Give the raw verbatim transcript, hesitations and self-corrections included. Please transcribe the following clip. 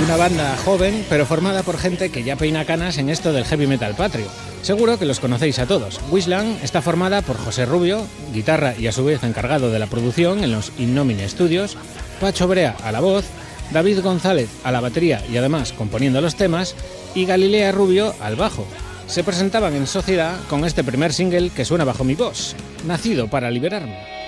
una banda joven, pero formada por gente que ya peina canas en esto del heavy metal patrio. Seguro que los conocéis a todos. Wisland está formada por José Rubio, guitarra y a su vez encargado de la producción en los Innomine Studios, Pacho Brea a la voz, David González a la batería y además componiendo los temas, y Galilea Rubio al bajo. Se presentaban en sociedad con este primer single que suena bajo mi voz, Nacido para liberarme.